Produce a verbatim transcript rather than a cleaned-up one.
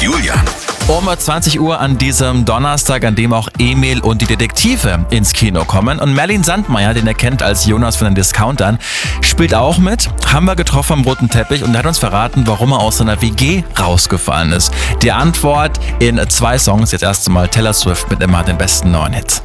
Julian. Um zwanzig Uhr an diesem Donnerstag, an dem auch Emil und die Detektive ins Kino kommen. Und Merlin Sandmeier, den er kennt als Jonas von den Discountern, spielt auch mit. Haben wir getroffen am roten Teppich und er hat uns verraten, warum er aus seiner W G rausgefallen ist. Die Antwort in zwei Songs. Jetzt erst einmal Taylor Swift mit immer den besten neuen Hits.